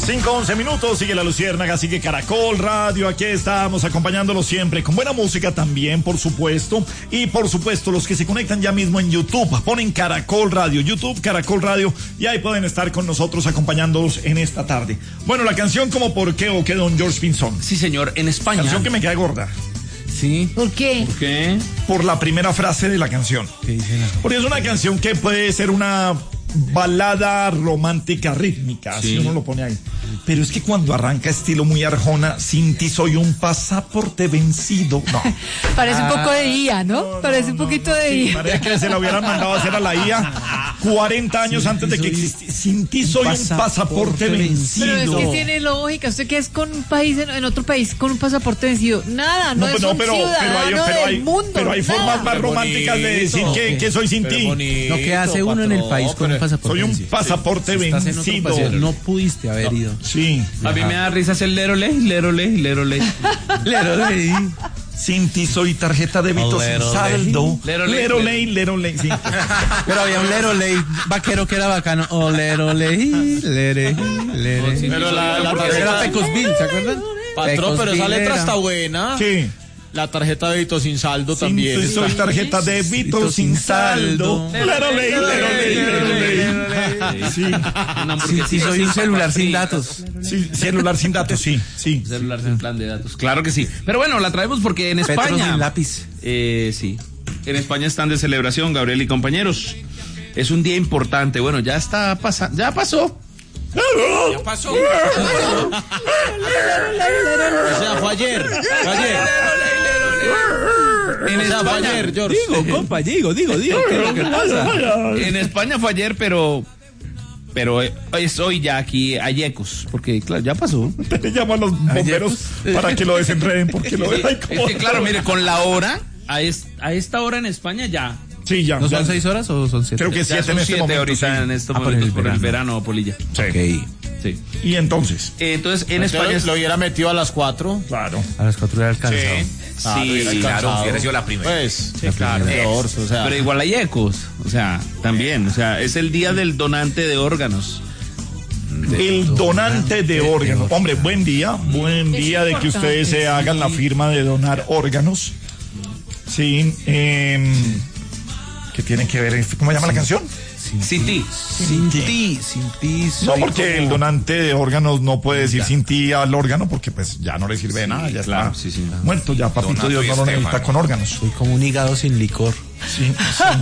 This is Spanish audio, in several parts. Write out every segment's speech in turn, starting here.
5:11 minutos, sigue La Luciérnaga, sigue Caracol Radio, aquí estamos acompañándolos siempre con buena música también, por supuesto, y por supuesto los que se conectan ya mismo en YouTube, ponen Caracol Radio, YouTube Caracol Radio, y ahí pueden estar con nosotros acompañándolos en esta tarde. Bueno, la canción como ¿Por qué o qué, don George Pinzón? Sí, señor, en España. Canción que me queda gorda. Sí. ¿Por qué? ¿Por qué? Por la primera frase de la canción. ¿Qué dice la... Porque es una canción que puede ser una balada romántica rítmica, Sí. si uno lo pone ahí. Pero es que cuando arranca estilo muy Arjona, sin ti soy un pasaporte vencido. No. Parece un poco de IA, ¿no? Parece un poquito de Sí, IA. parece que se la hubieran mandado a hacer a la IA 40 años antes de que existiera. Sin ti soy un pasaporte vencido. Pero es que tiene lógica. ¿Usted qué es con un país, en otro país, con un pasaporte vencido? Nada, no, es un ciudadano del mundo. Pero hay nada. formas más románticas de decir que soy sin ti. Lo que hace uno en el país con un pasaporte. Soy un vencido. pasaporte Estás en otro vencido. país, no pudiste haber ido. Sí. A mí me da risa hacer lerole. Lerole. Sin ti soy tarjeta de débito sin Lerole. saldo. Lerole. Lerole, sí. Pero había un lerole vaquero que era bacano. Oh, lerole. Pero la Era tarjeta, Pecosville, ¿se acuerdan? patrón, pero esa Pecosville letra era. está buena. Sí. La tarjeta de débito sin saldo también. Sin ti soy tarjeta de débito sin saldo. Lerole. Sí. Una Sí, sí, soy un celular sin datos. Sí, celular sin datos, sí. Un celular sin plan de datos. Claro que sí. Pero bueno, la traemos porque en Petro España. sin lápiz. Sí. En España están de celebración, Gabriel y compañeros. Es un día importante. Bueno, ya está pasando. Ya pasó. O sea, fue ayer. En O sea, fue España. ayer, George. Digo, compa, digo, ¿qué es lo que pasa? En España fue ayer, pero es hoy ya aquí hay ecos, porque claro, ya pasó. Te llamo a los bomberos para que lo desenreden, porque lo dejan Es como... que claro, mire, con la hora, a esta hora en España ya. Sí, ya. ¿No ya. son 6 horas o son 7? Creo que Ya 7 son en este 7 momento. ahorita sí. en estos por momentos el por el verano. verano, Polilla. Ok. Sí. Y entonces, Entonces, en España Entonces, lo hubiera metido a las 4. claro. A las 4 era alcanzado. sí, claro, hubiera sido la primera. Pues, La claro, primera. George, o sea. pero igual hay ecos, o sea, también, o sea, es el día del donante de órganos. El donante de órganos. Hombre, buen día de que ustedes se hagan la firma de donar órganos. Sí, ¿qué tiene que ver? ¿Cómo llama la canción? Sin ti. Sin ti No, soy porque el donante de órganos no puede decir sin ti al órgano, porque pues ya no le sirve de nada, ya claro, está sí. muerto, ya papito Donato Dios y no lo necesita Estefano. con órganos. Soy como un hígado sin licor. Sí.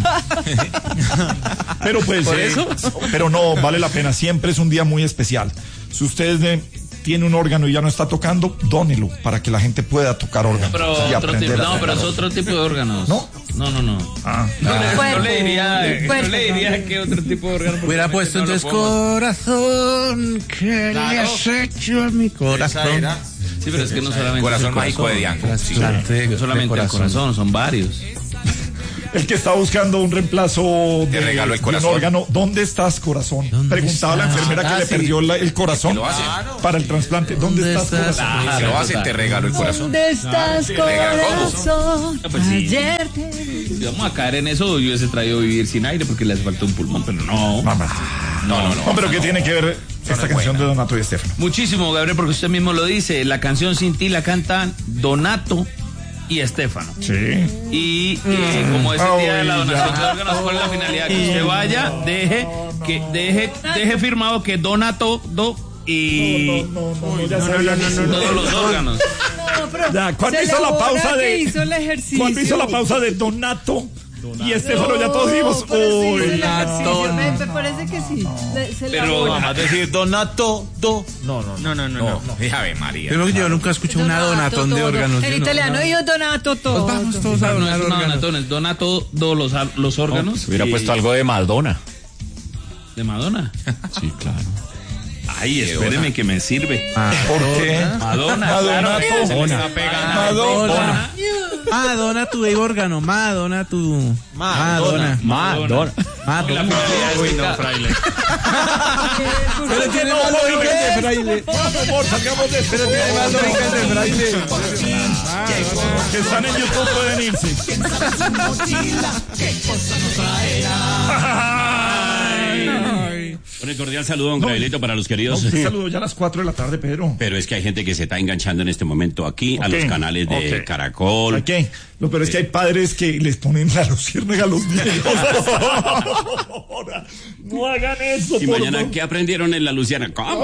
Pero pues, pero no, vale la pena, siempre es un día muy especial. Si usted tiene un órgano y ya no está tocando, dónelo para que la gente pueda tocar órganos. Pero y otro aprender tipo, a no, pero tocar. es otro tipo de órganos. ¿No? No. Ah, No le diría, cuerpo, no le diría que otro tipo de órgano. porque Hubiera realmente puesto no lo entonces pongo. corazón, ¿qué le has hecho a mi Esa corazón? era. Sí, pero es que no solamente Corazón es el mágico de Diango. Trasplante No solamente el corazón, son varios. el que está buscando un reemplazo Te regalo el de un corazón. órgano, ¿dónde estás, corazón? ¿Dónde Preguntaba la estás? enfermera que le sí. perdió el corazón lo hacen. para el trasplante. ¿Dónde estás, corazón? Si lo hacen, te regalo el corazón. ¿Dónde estás, corazón? Pues sí. Ayer te vi. Si vamos a caer en eso, yo hubiese traído Vivir sin aire porque le hace falta un pulmón, pero no. No, pero ¿qué tiene que ver esta canción de Donato y Estefano? Muchísimo, Gabriel, porque usted mismo lo dice. La canción Sin ti la cantan Donato y Estefano. Sí. Y como es el día de la donación de órganos, ¿cuál es la finalidad? Que usted vaya, deje firmado que Donato y Ya sabía que sí. todos los órganos. No, pero Ya, ¿cuándo se hizo la elabora pausa que de- hizo el ejercicio. Cuando hizo la pausa de Donato y Estefano, ya todos dijimos, pero sí hizo el uy, ejercicio. Me parece que sí. Se Pero- elabora. Vamos a decir Donato, No. No. Ave María. Pero yo nunca escuché una donatón de todo. órganos. En yo no- italiano dijo Donato todo. Pues vamos todos a No donar es una órganos. donatón, es Donato los órganos. Hubiera puesto algo de Madonna. ¿De Madonna? Sí, claro. Ay, espéreme que me sirve. ¿por qué? Madonna, Madonna, claro. Se le Madonna. está pegando. Madonna. Madonna tu órgano, Madonna tu. Madonna. Madonna. La finalidad es que Pero tiene más lógica de fraile. Por sacamos de Pero tiene más lógica de fraile. que están en YouTube pueden irse. Ay. Un cordial saludo, don Gabrielito, para los queridos. Usted saludó ya a las 4 de la tarde, Pedro. Pero es que hay gente que se está enganchando en este momento aquí a los canales de Caracol. ¿A qué? Lo peor es que hay padres que les ponen la luciérnaga a los niños. No hagan eso. Y mañana, ¿qué aprendieron en la Luciana? ¿Cómo?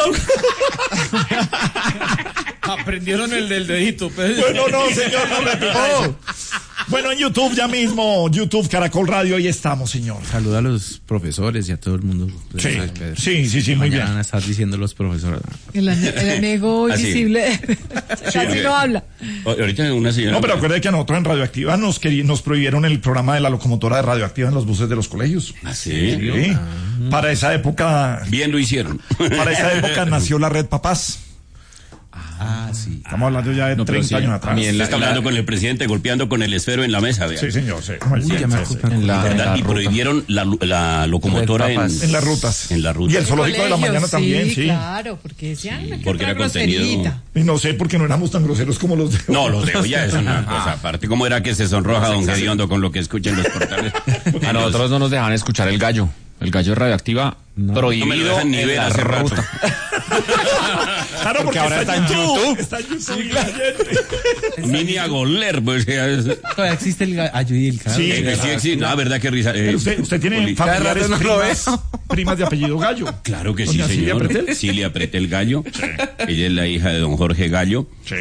Aprendieron el del dedito, Pedro. Bueno, no, señor, no repita eso. Bueno, en YouTube ya mismo, YouTube Caracol Radio, ahí estamos, señor. Saluda a los profesores y a todo el mundo. Sí, muy bien. Van a estar diciendo los profesores. El amigo invisible casi no habla. Ahorita una señora... No, pero acuérdate que a nosotros en Radioactiva nos prohibieron el programa de la locomotora de Radioactiva en los buses de los colegios. ¿Ah, sí? Sí. Para esa época... Bien lo hicieron. Para esa época nació la Red Papás. Sí. Estamos hablando ya de 30 años atrás. Está hablando con el presidente, golpeando con el esfero en la mesa, vea. Sí, señor, sí. Y prohibieron la locomotora en las rutas. En la ruta. Y el zoológico de la mañana también, sí. Claro, porque decían porque era contenido. Y no sé por qué no éramos tan groseros como los de hoy. No, los de hoy ya es una cosa aparte. ¿Cómo era que se sonroja don Gediondo con lo que escuchan los portales? A nosotros no nos dejaban escuchar el gallo. El gallo Radioactiva prohibido no me lo dejan ni en ver la hace rato. ruta. Claro, porque ahora está en YouTube. Está en YouTube. Mini a goler, pues. Todavía existe el gallo y el gallo. Sí, Sí existe. No, verdad que risa. Usted tiene familiares primas de apellido Gallo. Claro que sí, señor. Silvia Pretel Gallo. Ella es la hija de don Jorge Gallo. Sí.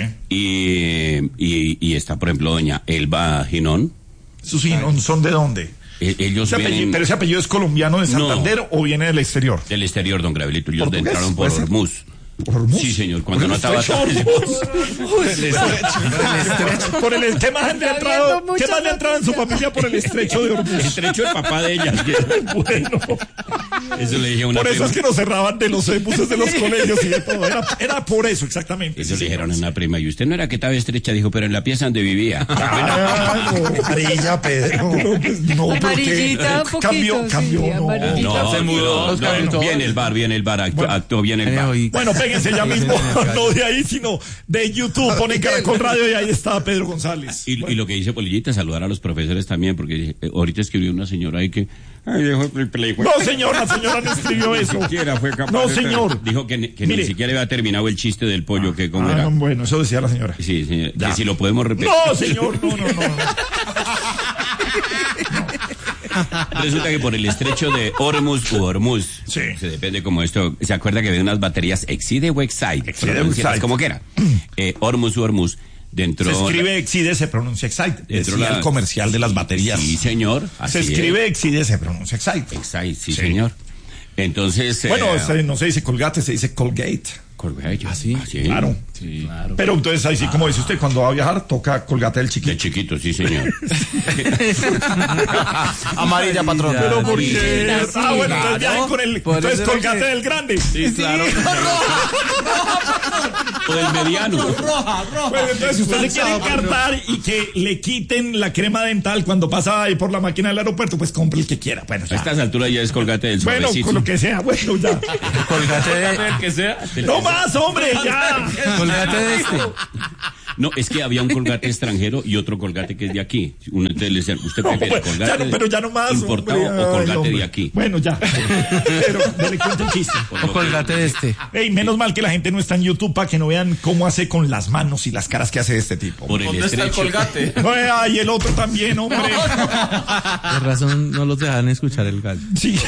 Y está, por ejemplo, doña Elba Ginón. ¿Sus Ginón son de dónde? Ellos vienen... ¿Pero ese apellido es colombiano de Santander o viene del exterior? Del exterior, don Gabrielito. Ellos ¿Portugués? entraron por Hormuz. ¿Por Hormuz? Sí, señor. Cuando no estaba... Por el tema de entrado. ¿Qué más le entraba en su familia por el estrecho de Hormuz? El estrecho del papá de ella. Bueno. Eso le dije a una Por eso prima. es que nos cerraban de los buses de los colegios y de todo. Era por eso, exactamente. Eso le dijeron a una prima. Y usted no era que estaba estrecha, dijo, pero en la pieza donde vivía. Amarilla, Pedro. No, amarillita un poquito. Cambió, sí, no. amarillita. No, se mudó. Viene el bar, actuó bien el bar. Bueno, péguense ya mismo, no de ahí, sino de YouTube, pone Caracol Radio y ahí está Pedro González. Y lo que dice Polillita, saludar a los profesores también, porque ahorita escribió una señora ahí que... Ay, dejó el play. No, señora, la señora no escribió eso. Fue capaz No, señor. Dijo que Mire. ni siquiera había terminado el chiste del pollo, que cómo era. Bueno, eso decía la señora. Sí, señor, que si lo podemos repetir. No, señor, no. Resulta que por el estrecho de Hormuz u Hormuz, Sí. se depende como esto, ¿se acuerda que había unas baterías Exide o Excite? Exide o Excite. Como que era. Hormuz u Hormuz, dentro... Se escribe Exide, se pronuncia Excite. Dentro Decía la- el comercial de las baterías. Sí, señor. Se así escribe Exide, se pronuncia Excite. es. Excite, sí, Sí. señor. Entonces... Bueno, no se dice Colgate, se dice Colgate. Colgate. sí. Claro. Sí, claro. Pero entonces ahí sí, como dice usted, cuando va a viajar, toca Colgate del chiquito. De chiquito, sí, señor. Amarilla, patrón. Pero ¿por qué? Sí, Bueno, claro. entonces viajen con el... Entonces Colgate del grande. Sí, claro. O del mediano. Bueno, entonces si usted se quiere encartar y que le quiten la crema dental cuando pasa ahí por la máquina del aeropuerto, pues compre el que quiera. Bueno, A ya. estas alturas ya es Colgate del Bueno, suavecito. con lo que sea, bueno, ya. El que sea. No más, hombre, ya. Colgate de este. No, es que había un Colgate extranjero y otro Colgate que es de aquí. Entonces le decían, ¿usted No, prefiere bueno, Colgate ya no, pero ya no más. importado hombre. o Ay, Colgate hombre. de aquí? Bueno, ya. Pero no le cuento el chiste. O colgate de este. Ey, menos mal que la gente no está en YouTube para que no vean cómo hace con las manos y las caras que hace este tipo. Por el ¿Dónde está el estrecho. colgate? Ay, el otro también, hombre. Por razón no los dejan escuchar el gallo. Sí.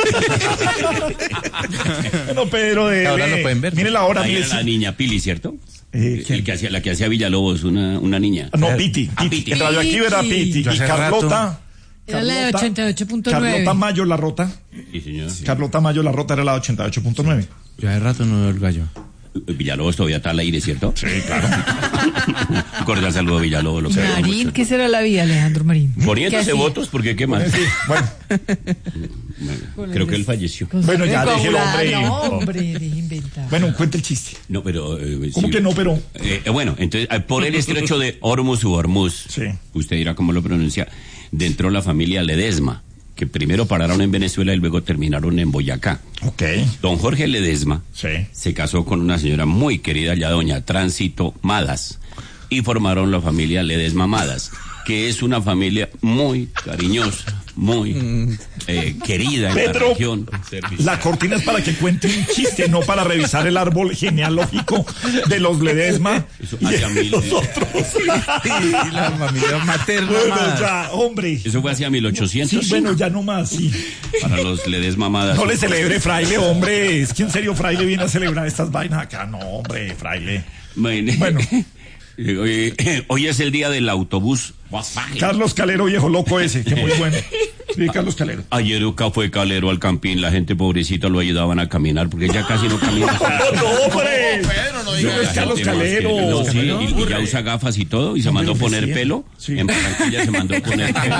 Bueno, Pedro, Ahora lo pueden ver. Mire la hora, Ahí mire. era la niña Pili, ¿cierto? ¿Quién? La que hacía Villalobos, una niña. No, Piti. Piti. En Radioactiva era Piti. Yo Y hace Carlota. Era la de 88.9. Carlota Mayo La Rota. Sí, señor. Carlota Mayo La Rota era la de 88.9. Yo hace rato no veo el gallo. Villalobos todavía está al aire, ¿cierto? Sí, claro. Un cordial saludo a Villalobos. Lo queremos Marín, mucho. ¿qué será la vida, Alejandro Marín? Poniéndose ¿Qué votos, porque qué más. Sí, bueno. Bueno, creo que él falleció. Bueno, ya deje el hombre. No, hombre, deje inventar. Bueno, cuente el chiste. No, pero... ¿Cómo que no, pero? Bueno, entonces, por el estrecho de Hormuz u Hormuz, Sí. usted dirá cómo lo pronuncia, entró la familia Ledesma, que primero pararon en Venezuela y luego terminaron en Boyacá. Ok. Don Jorge Ledesma Sí. se casó con una señora muy querida, ya doña Tránsito Madas, y formaron la familia Ledesma Madas. que es una familia muy cariñosa, muy querida en la región. La cortina es para que cuente un chiste, no para revisar el árbol genealógico de los Ledesma Eso y hacia de los otros. Y la familia materna. Bueno, más. ya, hombre. Eso fue hacia 1800. Sí, bueno, ya no más, sí. Para los Ledesma Madas. No le celebre, fraile, hombre. Es que en serio, fraile viene a celebrar estas vainas acá. No, hombre, fraile. Bueno. Hoy es el día del autobús. Carlos Calero, viejo loco ese, que muy bueno. Sí, Carlos Calero. Ayer acá fue Calero al Campín, la gente pobrecita lo ayudaban a caminar porque ya casi no camina. No, hombre. Pedro, no No, digas es Carlos Calero. No, sí, y ya usa gafas y todo, y se mandó poner pelo. Sí. En Barranquilla se mandó poner pelo.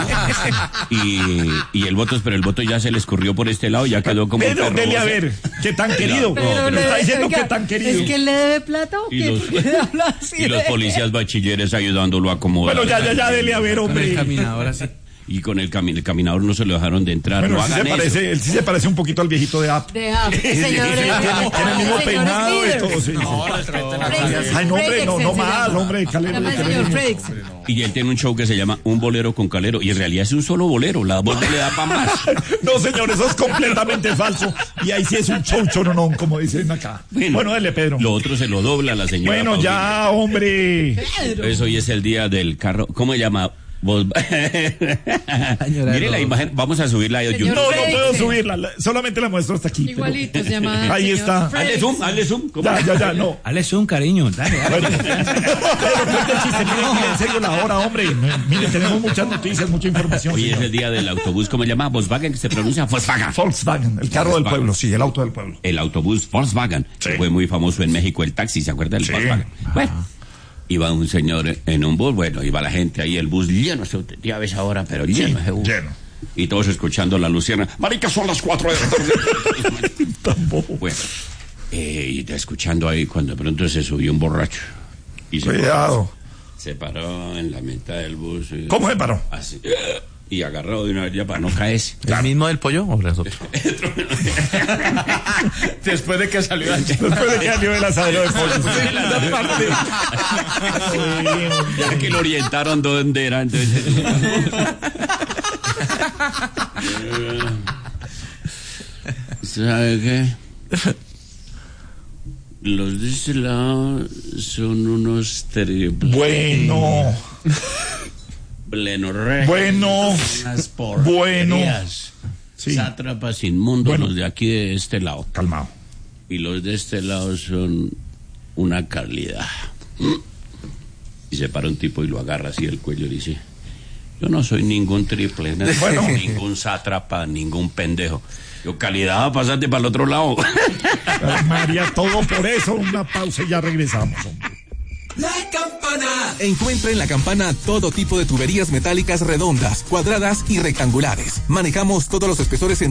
Y el voto, pero el voto ya se le escurrió por este lado, ya quedó como Pedro, un perro. dele a ver, qué tan querido. Pero Me está diciendo oiga, que tan querido. ¿Es que le debe plata o Y qué? los- ¿Por qué habla así Y los de- policías bachilleres ayudándolo a acomodar. Bueno, ya, dele a ver, Con el hombre. caminador así. Y con el caminador no se lo dejaron de entrar. Bueno, No él sí, hagan eso. él sí se parece un poquito al viejito de App. De App, señor. Tiene el mismo peinado y todo. Sí. Ay, no, hombre, no mal, hombre, Calero. Llama el Calero. señor Fredrickson. Y él tiene un show que se llama Un Bolero con Calero. Y en realidad es un solo bolero. La voz no le da para más. No, señor, eso es completamente falso. Y ahí sí es un chonchononón, como dicen acá. Bueno, dele, Pedro. Lo otro se lo dobla la señora. Bueno, Paulina. ya, hombre. Entonces hoy es el día del carro. ¿Cómo se llama? Mire la imagen. Vamos a subirla a YouTube. No puedo subirla. Solamente la muestro hasta aquí. pero- Igualito se llama. Ahí señor está. Fredrickson. Hazle zoom. ¿Cómo? Ya, no. Dale un cariño, dale. Bueno, pero cuente el chiste, mire, en serio la hora, hombre. Mire, tenemos muchas noticias, mucha información. Hoy es señor. el día del autobús. ¿Cómo se llama? Volkswagen, que se pronuncia Volkswagen. Volkswagen, el carro del pueblo, sí, el auto del pueblo. El autobús Volkswagen. Sí. Que fue muy famoso en México, el taxi. ¿Se acuerda del Sí. Volkswagen? Bueno. Iba un señor en un bus, bueno, iba la gente ahí, el bus lleno, ya ves ahora, pero lleno ese bus. Lleno. Y todos escuchando la Luciana. Marica, son las 4 de la tarde. Tan bobo. Bueno, y escuchando ahí, cuando de pronto se subió un borracho. Y Cuidado. se paró en la mitad del bus. ¿Cómo se paró? Así. Y agarró de una vez ya para no caerse. ¿El mismo del pollo o los otros? Después de que salió antes. Después de que salió el asadero de pollo. Ya que lo orientaron dónde era, entonces. ¿Sabe qué? Los de este lado son unos triples. Bueno, bueno, sí. Sátrapas inmundos, Bueno. los de aquí de este lado. Calmado. Y los de este lado son una calidad. Y se para un tipo y lo agarra así del cuello y dice: yo no soy ningún triple, no soy Bueno. ningún sátrapa, ningún pendejo. Yo, calidad, pasate para el otro lado. Ay, María, todo por eso. Una pausa y ya regresamos, hombre. La Campana. Encuentra en La Campana todo tipo de tuberías metálicas redondas, cuadradas y rectangulares. Manejamos todos los espesores en